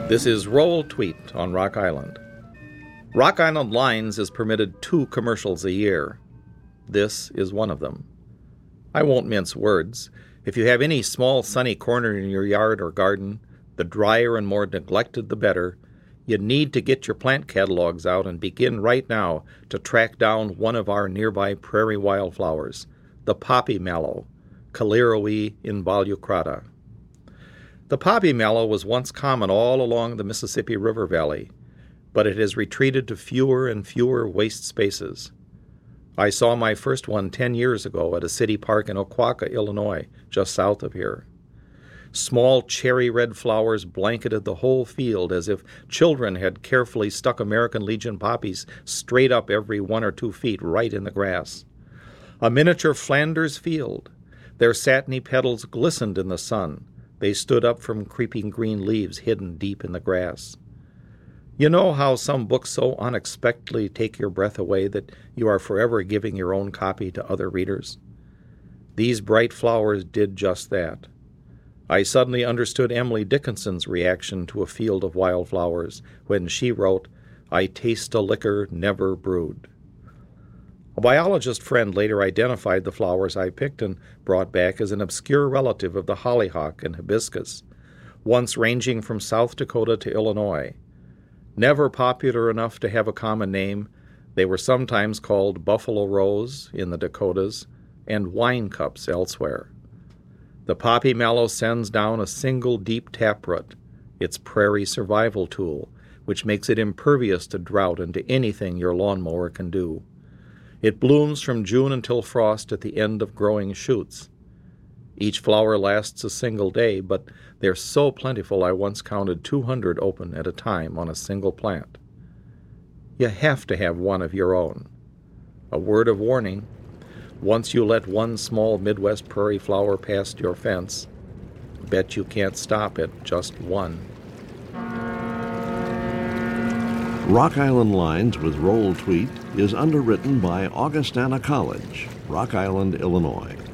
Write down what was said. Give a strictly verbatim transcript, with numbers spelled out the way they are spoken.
This is Roll Tweet on Rock Island. Rock Island Lines is permitted two commercials a year. This is one of them. I won't mince words. If you have any small sunny corner in your yard or garden, the drier and more neglected the better, you need to get your plant catalogs out and begin right now to track down one of our nearby prairie wildflowers, the poppy mallow, Caliroi involucrata. The poppy mallow was once common all along the Mississippi River Valley, but it has retreated to fewer and fewer waste spaces. I saw my first one ten years ago at a city park in Oquawka, Illinois, just south of here. Small cherry red flowers blanketed the whole field as if children had carefully stuck American Legion poppies straight up every one or two feet right in the grass. A miniature Flanders field. Their satiny petals glistened in the sun. They stood up from creeping green leaves hidden deep in the grass. You know how some books so unexpectedly take your breath away that you are forever giving your own copy to other readers? These bright flowers did just that. I suddenly understood Emily Dickinson's reaction to a field of wildflowers when she wrote, "I taste a liquor never brewed." A biologist friend later identified the flowers I picked and brought back as an obscure relative of the hollyhock and hibiscus, once ranging from South Dakota to Illinois. Never popular enough to have a common name, they were sometimes called buffalo rose in the Dakotas and wine cups elsewhere. The poppy mallow sends down a single deep taproot, its prairie survival tool, which makes it impervious to drought and to anything your lawnmower can do. It blooms from June until frost at the end of growing shoots. Each flower lasts a single day, but they're so plentiful I once counted two hundred open at a time on a single plant. You have to have one of your own. A word of warning, once you let one small Midwest prairie flower past your fence, bet you can't stop at just one. Rock Island Lines with Roll Tweet is underwritten by Augustana College, Rock Island, Illinois.